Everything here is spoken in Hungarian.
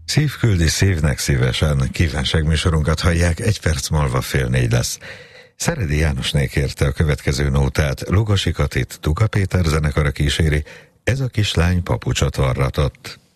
Szív küldi szívnek szívesen, kívánságműsorunkat hallják, 1 perc múlva 3:30 lesz. Szeredi Jánosné kérte a következő nótát, Lugosi Katit Tuka Péter zenekara kíséri, Ez a kislány papucsot varratott.